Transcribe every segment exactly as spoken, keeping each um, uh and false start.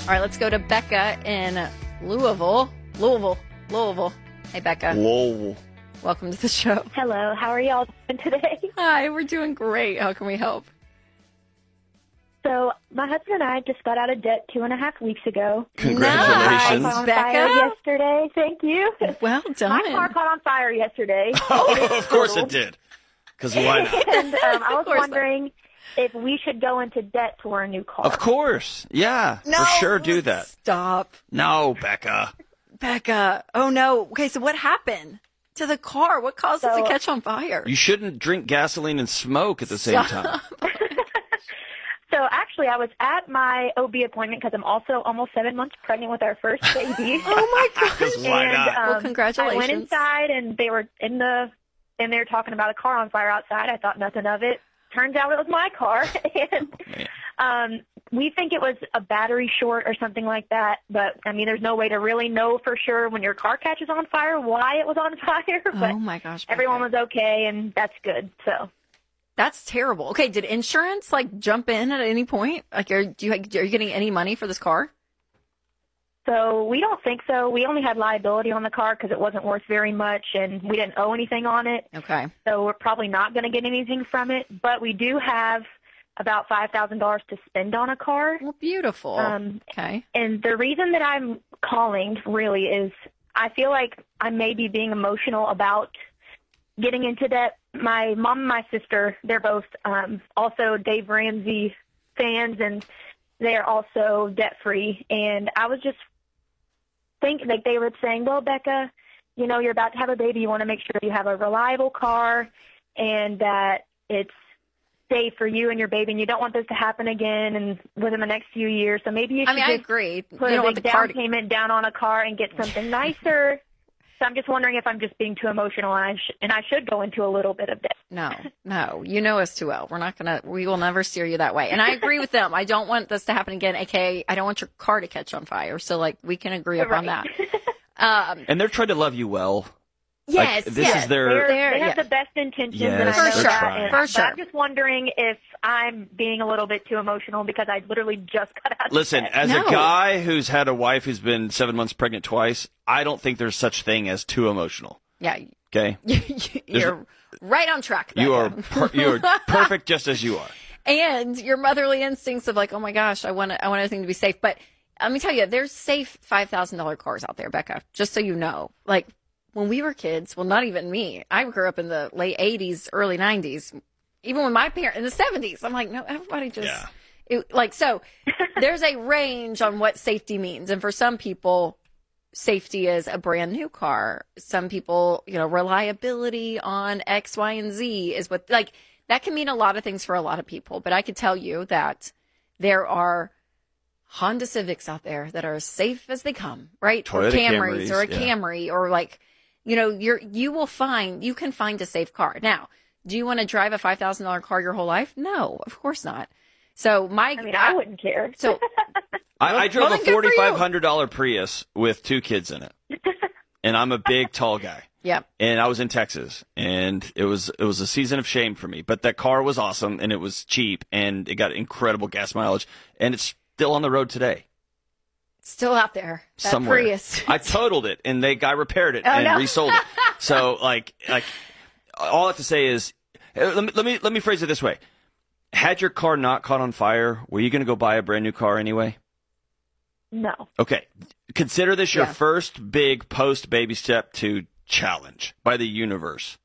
All right, let's go to Becca in Louisville. Louisville. Louisville. Hey, Becca. Whoa. Welcome to the show. Hello. How are y'all doing today? Hi, we're doing great. How can we help? So my husband and I just got out of debt two and a half weeks ago. Congratulations. My car caught on Becca. fire yesterday. Thank you. Well done. My car caught on fire yesterday. Oh, of course it did. Because why not? And um, I was course wondering if we should go into debt for a new car. Of course. Yeah. No, for sure do that. Stop. No, Becca. Becca. Oh, no. Okay, so what happened to the car? What caused it So- to catch on fire? You shouldn't drink gasoline and smoke at the same time. So actually, I was at my O B appointment because I'm also almost seven months pregnant with our first baby. Oh, my gosh. 'Cause why and, not? Um, Well, congratulations. I went inside, and they were in the, and they were talking about a car on fire outside. I thought nothing of it. Turns out it was my car, and Man. um, we think it was a battery short or something like that. But I mean, there's no way to really know for sure when your car catches on fire why it was on fire. But Oh, my gosh. Becca. everyone was okay, and that's good. So. That's terrible. Okay, did insurance like jump in at any point? Like, are do you are you getting any money for this car? So we don't think so. We only had liability on the car because it wasn't worth very much, and we didn't owe anything on it. Okay. So we're probably not going to get anything from it. But we do have about five thousand dollars to spend on a car. Well, beautiful. Um, okay. And the reason that I'm calling really is I feel like I may be being emotional about getting into debt. My mom and my sister, they're both um, also Dave Ramsey fans, and they're also debt-free. And I was just thinking, like they were saying, well, Becca, you know, you're about to have a baby. You want to make sure you have a reliable car and that it's safe for you and your baby, and you don't want this to happen again and within the next few years. So maybe you should I mean, I just agree. You put don't a want big the down car to... payment down on a car and get something nicer. So I'm just wondering if I'm just being too emotional, and I, sh- and I should go into a little bit of debt. No, no. You know us too well. We're not going to, we will never steer you that way. And I agree with them. I don't want this to happen again, A K A I don't want your car to catch on fire. So, like, we can agree upon that. Right. Um, And they're trying to love you well. yes, Like, this yes. is their- They're, They're- they have yeah. the best intentions, Yes, and I For know sure. that. And, For but sure. I'm just wondering if I'm being a little bit too emotional because I literally just got out of Listen, debt. as No. a guy who's had a wife who's been seven months pregnant twice, I don't think there's such thing as too emotional. Yeah. Okay? You're right on track. You are Becca. per- you are perfect just as you are. And your motherly instincts of like, oh my gosh, I want I want everything to be safe. But let me tell you, there's safe five thousand dollars cars out there, Becca, just so you know. Like when we were kids, well, not even me. I grew up in the late eighties, early nineties. Even when my parents, in the seventies, I'm like, no, everybody just, Yeah. it, like, so there's a range on what safety means. And for some people, safety is a brand new car. Some people, you know, reliability on X, Y, and Z is what, like, that can mean a lot of things for a lot of people. But I could tell you that there are Honda Civics out there that are as safe as they come, right? or Toyota Camrys, Camrys, or a yeah. Camry, or like, you know, you're, you will find, you can find a safe car. Now, do you want to drive a five thousand dollars car your whole life? No, of course not. So my, I mean, I wouldn't care. so I, I drove well, a then good for you. forty-five hundred dollars Prius with two kids in it. And I'm a big, tall guy. yeah. And I was in Texas, and it was it was a season of shame for me. But that car was awesome, and it was cheap, and it got incredible gas mileage, and it's still on the road today. Still out there. That somewhere. Prius. I totaled it, and the guy repaired it Oh, and no. resold it. So, like, like all I have to say is, uh, let me let me let me phrase it this way: had your car not caught on fire, were you going to go buy a brand new car anyway? No. Okay, consider this your Yeah. first big post baby step to challenge by the universe.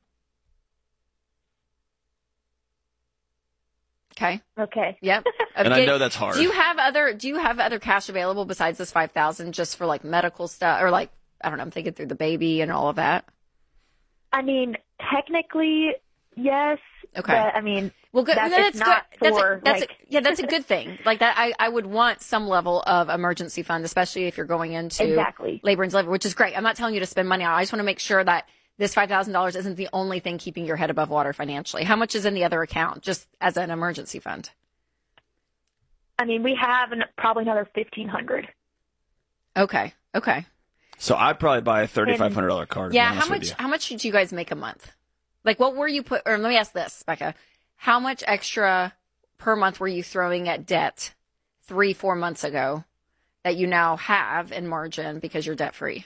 Okay. Okay. Yep. And I Okay. know that's hard. Do you have other do you have other cash available besides this five thousand just for like medical stuff or like I don't know, I'm thinking through the baby and all of that? I mean, technically, yes. Okay. But, I mean, Well, good. That's no, just that's not good. That's for, a, that's like- a, yeah, that's a good thing. Like that, I, I would want some level of emergency fund, especially if you're going into Exactly. labor and delivery, which is great. I'm not telling you to spend money on it. I just want to make sure that this five thousand dollars isn't the only thing keeping your head above water financially. How much is in the other account, just as an emergency fund? I mean, we have an, probably another fifteen hundred. Okay. Okay. So I'd probably buy a thirty-five hundred dollars car. To Yeah. be How honest with much? you. How much did you guys make a month? Like, what were you put? Or let me ask this, Becca: how much extra per month were you throwing at debt three, four months ago that you now have in margin because you're debt free?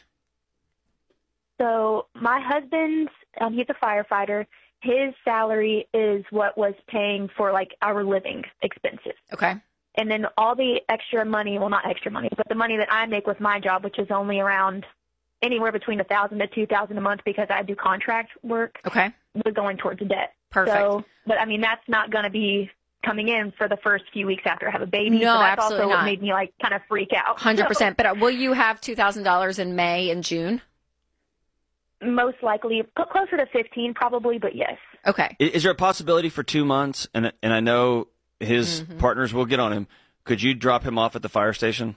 So my husband's, um, he's a firefighter. His salary is what was paying for like our living expenses. Okay. And then all the extra money, well, not extra money, but the money that I make with my job, which is only around anywhere between a thousand to two thousand a month because I do contract work. Okay. Was going towards the debt. Perfect. So, but I mean, that's not going to be coming in for the first few weeks after I have a baby. No, so that's absolutely also not. what made me like kind of freak out. one hundred percent. But uh, will you have two thousand dollars in May and June? Most likely, cl- closer to fifteen probably, but yes. Okay. Is, is there a possibility for two months? And and I know his Mm-hmm. partners will get on him. Could you drop him off at the fire station?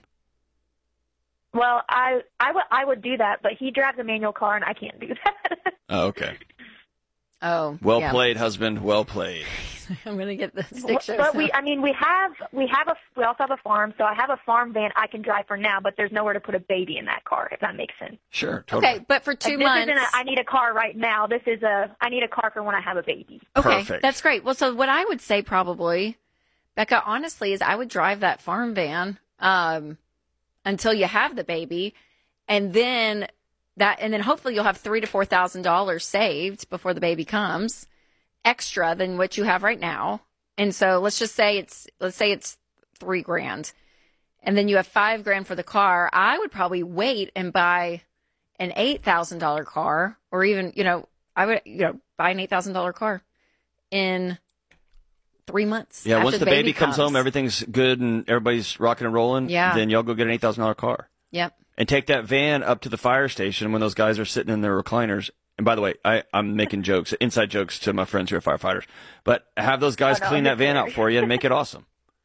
Well, I I would I would do that, but he drives a manual car and I can't do that. Oh, okay. Oh, Well yeah. played, husband. Well played. I'm going to get the stick shift. But we, I mean, we have we have a we also have a farm, so I have a farm van I can drive for now. But there's nowhere to put a baby in that car, if that makes sense. Sure, totally. Okay, but for two Like, this months. isn't a, I need a car right now. This is a I need a car for when I have a baby. Okay, Perfect. that's great. Well, so what I would say probably, Becca, honestly, is I would drive that farm van um, until you have the baby, and then that, and then hopefully you'll have three to four thousand dollars saved before the baby comes, extra than what you have right now. And so let's just say it's let's say it's three grand, and then you have five grand for the car. I would probably wait and buy an eight thousand dollar car, or even you know I would you know buy an eight thousand dollar car in three months. Yeah, after once the baby, comes home, everything's good and everybody's rocking and rolling. Yeah. Then y'all go get an eight thousand dollar car Yep. and take that van up to the fire station when those guys are sitting in their recliners. And by the way, I, I'm making jokes, inside jokes to my friends who are firefighters. But have those guys Oh, no, clean that van out hilarious. for you and make it awesome.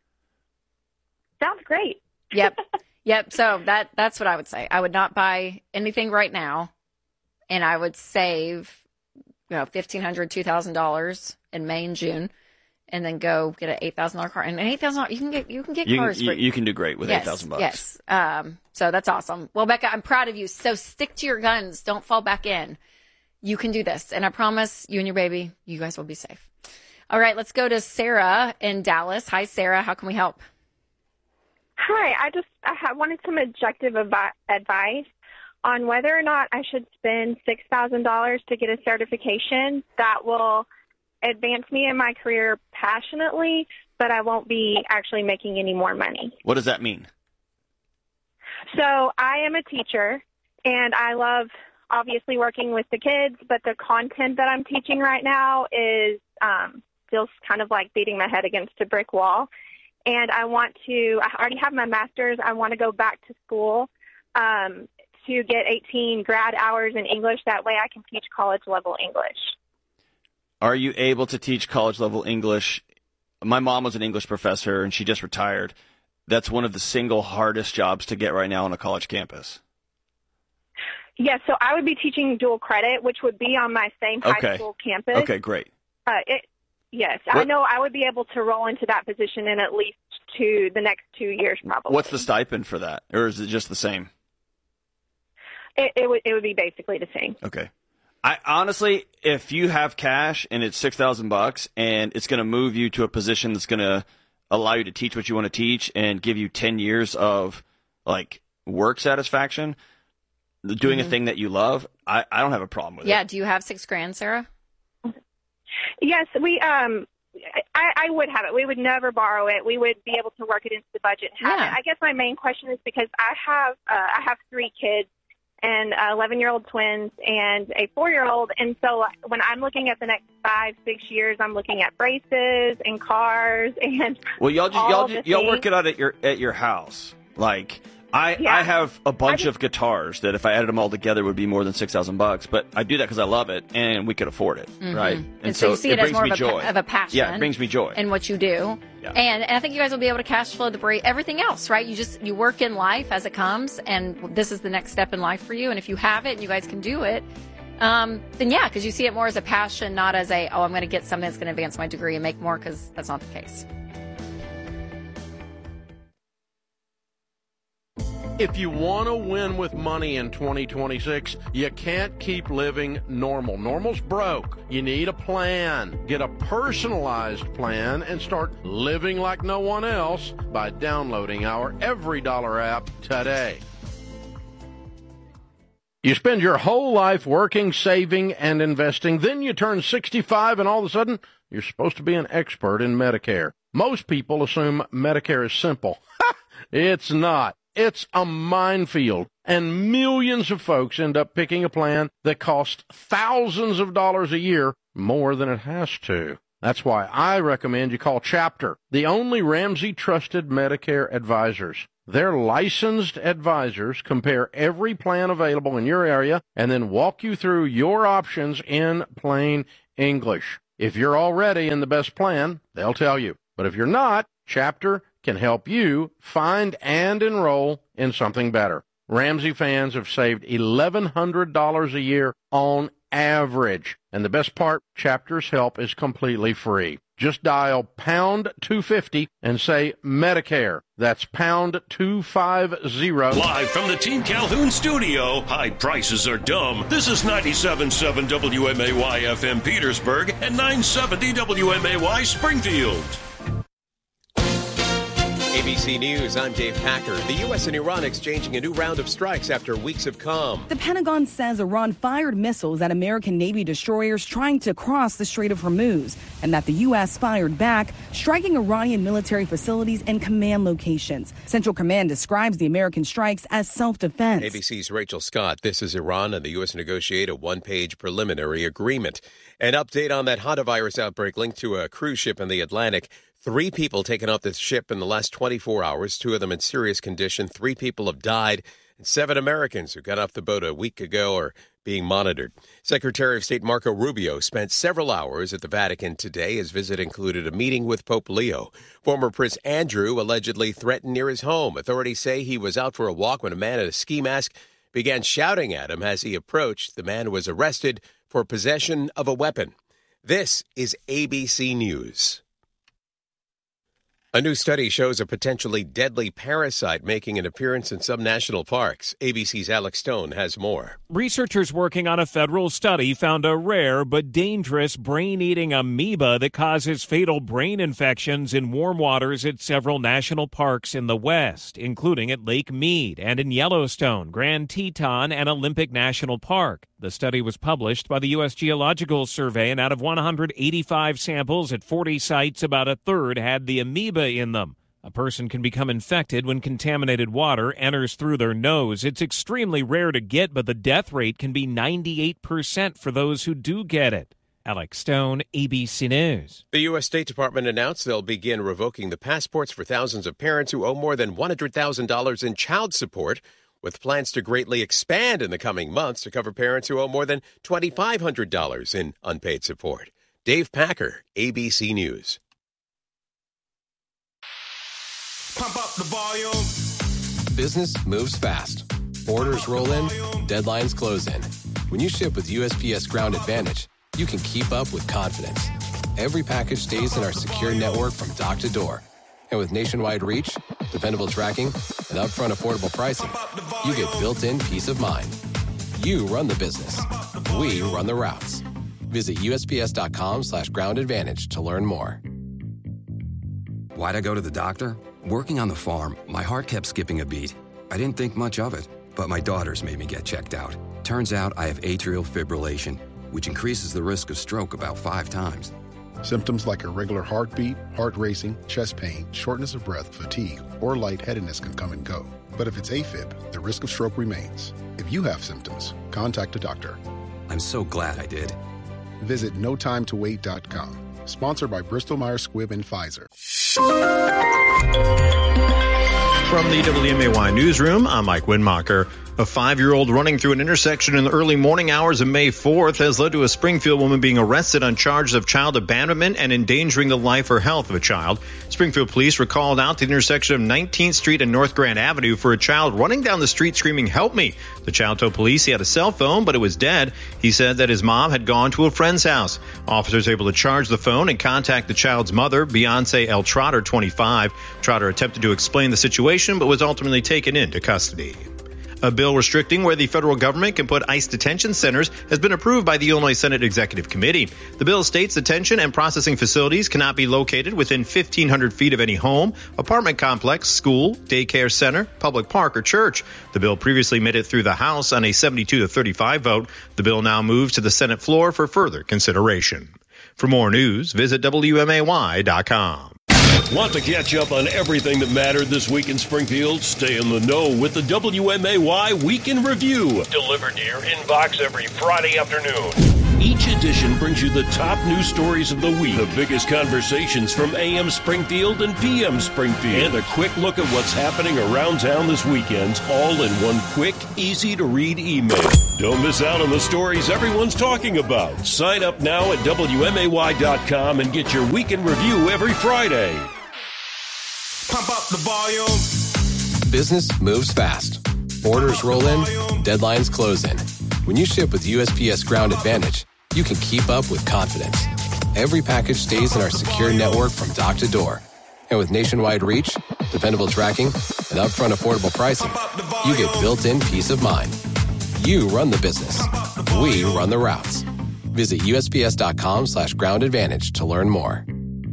Sounds great. Yep. Yep. So that that's what I would say. I would not buy anything right now, and I would save, you know, fifteen hundred, two thousand dollars in May and June, and then go get an eight thousand dollar car. And an eight thousand dollars, you can get you can get You can, cars you, for you can do great with yes, eight thousand bucks. Yes. Um. So that's awesome. Well, Becca, I'm proud of you. So stick to your guns. Don't fall back in. You can do this, and I promise you and your baby, you guys will be safe. All right, let's go to Sarah in Dallas. Hi, Sarah. How can we help? Hi, I just I ha- wanted some objective avi- advice on whether or not I should spend six thousand dollars to get a certification that will advance me in my career passionately, but I won't be actually making any more money. What does that mean? So I am a teacher, and I love obviously working with the kids, but the content that I'm teaching right now is um, feels kind of like beating my head against a brick wall. And I want to, I already have my master's. I want to go back to school um, to get eighteen grad hours in English. That way I can teach college level English. Are you able to teach college level English? My mom was an English professor and she just retired. That's one of the single hardest jobs to get right now on a college campus. Yes, so I would be teaching dual credit, which would be on my same high Okay. school campus. Okay, great. Uh, it, yes, I What- know I would be able to roll into that position in at least two, the next two years probably. What's the stipend for that? Or is it just the same? It, it, would, it would be basically the same. Okay. I honestly, if you have cash and it's six thousand bucks and it's going to move you to a position that's going to allow you to teach what you want to teach and give you ten years of like work satisfaction, doing a thing that you love, I, I don't have a problem with Yeah. it. Do you have six grand, Sarah? Yes, we. Um, I, I would have it. We would never borrow it. We would be able to work it into the budget and have Yeah. it. I guess my main question is because I have uh, I have three kids and eleven-year-old twins and a four-year-old, and so when I'm looking at the next five, six years, I'm looking at braces and cars and Well, y'all just, all y'all the just, y'all work things. it out at your at your house. Like I Yeah. I have a bunch I of guitars that if I added them all together would be more than six thousand bucks. But I do that because I love it and we could afford it, right? And, And so you see it as brings more me of a pa- joy. of a passion. Yeah, it brings me joy. in what you do. Yeah. And, and I think you guys will be able to cash flow the break, everything else, right? You just, you work in life as it comes, and this is the next step in life for you. And if you have it and you guys can do it, um, then yeah, because you see it more as a passion, not as a, oh, I'm going to get something that's going to advance my degree and make more, because that's not the case. If you want to win with money in twenty twenty-six, you can't keep living normal. Normal's broke. You need a plan. Get a personalized plan and start living like no one else by downloading our Every Dollar app today. You spend your whole life working, saving, and investing. Then you turn sixty-five and all of a sudden you're supposed to be an expert in Medicare. Most people assume Medicare is simple. It's not. It's a minefield, and millions of folks end up picking a plan that costs thousands of dollars a year more than it has to. That's why I recommend you call Chapter, the only Ramsey-trusted Medicare advisors. Their licensed advisors compare every plan available in your area and then walk you through your options in plain English. If you're already in the best plan, they'll tell you. But if you're not, Chapter can help you find and enroll in something better. Ramsey fans have saved eleven hundred dollars a year on average. And the best part, Chapter's help is completely free. Just dial pound two fifty and say Medicare. That's pound two fifty. Live from the Team Calhoun studio, high prices are dumb. This is ninety-seven point seven W M A Y F M Petersburg and nine seventy W M A Y Springfield. A B C News, I'm Dave Packer. The U S and Iran exchanging a new round of strikes after weeks of calm. The Pentagon says Iran fired missiles at American Navy destroyers trying to cross the Strait of Hormuz, and that the U S fired back, striking Iranian military facilities and command locations. Central Command describes the American strikes as self-defense. A B C's Rachel Scott. This is Iran and the U S negotiate a one-page preliminary agreement. An update on that hantavirus outbreak linked to a cruise ship in the Atlantic. Three people taken off this ship in the last twenty-four hours, two of them in serious condition. Three people have died, and seven Americans who got off the boat a week ago are being monitored. Secretary of State Marco Rubio spent several hours at the Vatican today. His visit included a meeting with Pope Leo. Former Prince Andrew allegedly threatened near his home. Authorities say he was out for a walk when a man in a ski mask began shouting at him as he approached. The man was arrested for possession of a weapon. This is A B C News. A new study shows a potentially deadly parasite making an appearance in some national parks. A B C's Alex Stone has more. Researchers working on a federal study found a rare but dangerous brain-eating amoeba that causes fatal brain infections in warm waters at several national parks in the West, including at Lake Mead and in Yellowstone, Grand Teton, and Olympic National Park. The study was published by the U S Geological Survey, and out of one hundred eighty-five samples at forty sites, about a third had the amoeba in them. A person can become infected when contaminated water enters through their nose. It's extremely rare to get, but the death rate can be ninety-eight percent for those who do get it. Alex Stone, A B C News. The U S State Department announced they'll begin revoking the passports for thousands of parents who owe more than one hundred thousand dollars in child support, with plans to greatly expand in the coming months to cover parents who owe more than two thousand five hundred dollars in unpaid support. Dave Packer, A B C News. Pump up the volume. Business moves fast. Orders roll in, deadlines close in. When you ship with U S P S Ground Advantage, you can keep up with confidence. Every package stays in our secure network from dock to door. And with nationwide reach, dependable tracking, and upfront affordable pricing, you get built-in peace of mind. You run the business. We run the routes. Visit USPS.com slash ground advantage to learn more. Why'd I go to the doctor? Working on the farm, my heart kept skipping a beat. I didn't think much of it, but my daughters made me get checked out. Turns out I have atrial fibrillation, which increases the risk of stroke about five times. Symptoms like irregular heartbeat, heart racing, chest pain, shortness of breath, fatigue, or lightheadedness can come and go. But if it's AFib, the risk of stroke remains. If you have symptoms, contact a doctor. I'm so glad I did. Visit no time to wait dot com. Sponsored by Bristol Myers Squibb and Pfizer. From the W M A Y newsroom, I'm Mike Winmacher. A five-year-old running through an intersection in the early morning hours of May fourth has led to a Springfield woman being arrested on charges of child abandonment and endangering the life or health of a child. Springfield police were called out to the intersection of nineteenth Street and North Grand Avenue for a child running down the street screaming, "Help me." The child told police he had a cell phone, but it was dead. He said that his mom had gone to a friend's house. Officers able to charge the phone and contact the child's mother, Beyonce L. Trotter, twenty-five. Trotter attempted to explain the situation, but was ultimately taken into custody. A bill restricting where the federal government can put ICE detention centers has been approved by the Illinois Senate Executive Committee. The bill states detention and processing facilities cannot be located within fifteen hundred feet of any home, apartment complex, school, daycare center, public park, or church. The bill previously made it through the House on a seventy-two to thirty-five vote. The bill now moves to the Senate floor for further consideration. For more news, visit W M A Y dot com. Want to catch up on everything that mattered this week in Springfield? Stay in the know with the W M A Y Week in Review, delivered to your inbox every Friday afternoon. Each edition brings you the top news stories of the week, the biggest conversations from A M Springfield and P M Springfield, and a quick look at what's happening around town this weekend, all in one quick, easy-to-read email. Don't miss out on the stories everyone's talking about. Sign up now at W M A Y dot com and get your Week in Review every Friday. Pump up the volume. Business moves fast. Orders roll in, deadlines close in. When you ship with U S P S Ground Advantage, you can keep up with confidence. Every package stays in our secure network from dock to door. And with nationwide reach, dependable tracking, and upfront affordable pricing, you get built-in peace of mind. You run the business. We run the routes. Visit U S P S dot com slash ground advantage to learn more.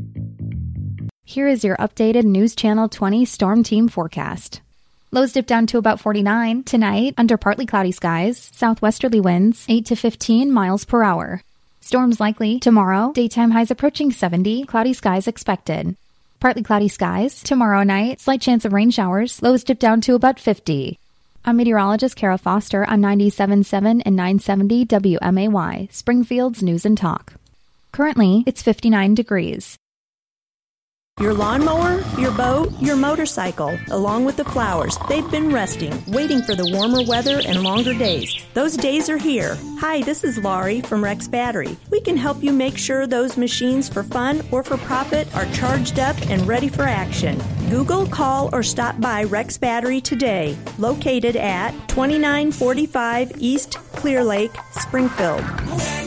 Here is your updated News Channel twenty Storm Team forecast. Lows dip down to about forty-nine. Tonight, under partly cloudy skies, southwesterly winds, eight to fifteen miles per hour. Storms likely tomorrow, daytime highs approaching seventy, cloudy skies expected. Partly cloudy skies. Tomorrow night, slight chance of rain showers, lows dip down to about fifty. I'm meteorologist Kara Foster on ninety-seven point seven and nine seventy W M A Y, Springfield's News and Talk. Currently, it's fifty-nine degrees. Your lawnmower, your boat, your motorcycle, along with the flowers, they've been resting, waiting for the warmer weather and longer days. Those days are here. Hi, this is Laurie from Rex Battery. We can help you make sure those machines for fun or for profit are charged up and ready for action. Google, call, or stop by Rex Battery today, located at twenty-nine forty-five East Clear Lake, Springfield.